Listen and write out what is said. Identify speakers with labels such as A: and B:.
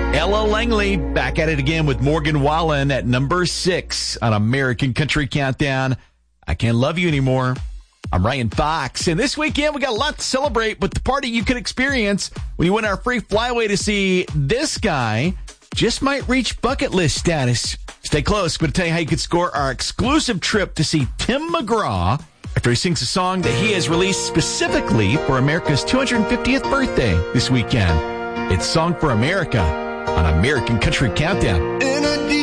A: Ella Langley back at it again with Morgan Wallen at number 6 on American Country Countdown. I Can't Love You Anymore. I'm Ryan Fox, and this weekend we got a lot to celebrate with the party you can experience when you win our free flyaway to see this guy. Just might reach bucket list status. Stay close. I'm going to tell you how you could score our exclusive trip to see Tim McGraw after he sings a song that he has released specifically for America's 250th birthday this weekend. It's Song for America on American Country Countdown.